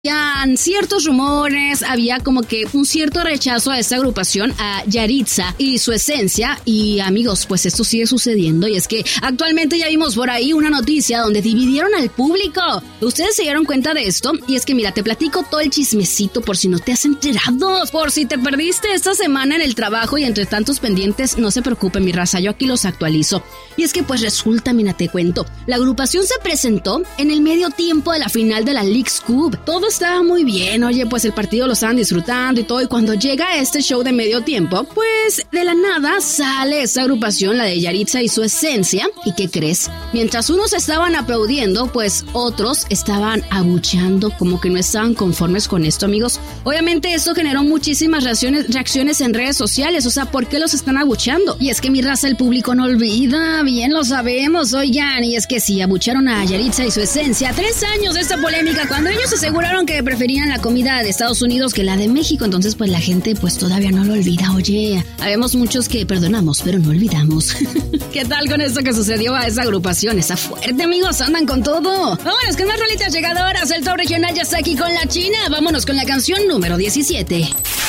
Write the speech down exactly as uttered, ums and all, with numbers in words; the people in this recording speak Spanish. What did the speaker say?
Habían ciertos rumores, había como que un cierto rechazo a esta agrupación, a Yaritza y su esencia. Y amigos, pues esto sigue sucediendo, y es que actualmente ya vimos por ahí una noticia donde dividieron al público. ¿Ustedes se dieron cuenta de esto? Y es que mira, te platico todo el chismecito por si no te has enterado. Por si te perdiste esta semana en el trabajo y entre tantos pendientes, no se preocupen mi raza, yo aquí los actualizo. Y es que pues resulta, mira, te cuento, la agrupación se presentó en el medio tiempo de la final de la Leagues Cup. Todo estaba muy bien, oye, pues el partido lo estaban disfrutando y todo, y cuando llega este show de medio tiempo, pues de la nada sale esta agrupación, la de Yaritza y su esencia. ¿Y qué crees? Mientras unos estaban aplaudiendo, pues otros estaban abucheando, como que no estaban conformes con esto, amigos. Obviamente esto generó muchísimas reacciones, reacciones en redes sociales, o sea, ¿por qué los están abucheando? Y es que mi raza, el público no olvida, bien lo sabemos, oigan, y es que sí, abuchearon a Yaritza y su esencia. Tres años de esta polémica, cuando ellos aseguraron que preferían la comida de Estados Unidos que la de México, entonces pues la gente pues todavía no lo olvida. Oye, habemos muchos que perdonamos, pero no olvidamos. ¿Qué tal con esto que sucedió a esa agrupación? Está fuerte, amigos, andan con todo. Vámonos con más rolitas llegadoras, el top regional ya está aquí con la China. Vámonos con la canción número diecisiete.